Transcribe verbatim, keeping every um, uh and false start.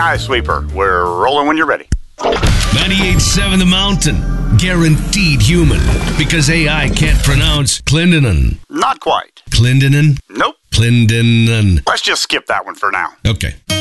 Sky Sweeper. We're rolling when you're ready. ninety-eight point seven The Mountain. Guaranteed human. Because A I can't pronounce Clintonin. Not quite. Clintonin? Nope. Clintonin. Let's just skip that one for now. Okay.